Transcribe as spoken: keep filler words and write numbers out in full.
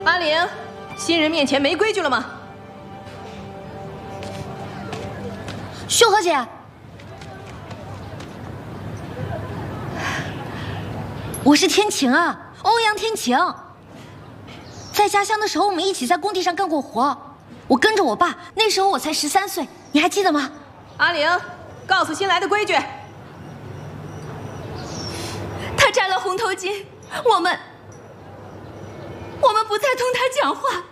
阿玲，新人面前没规矩了吗？ 秀禾姐，我是天晴啊，欧阳天晴。在家乡的时候，我们一起在工地上干过活。我跟着我爸，那时候我才十三岁，你还记得吗？ 阿玲，告诉新来的规矩。 他摘了红头巾，我们，我们不再同他讲话。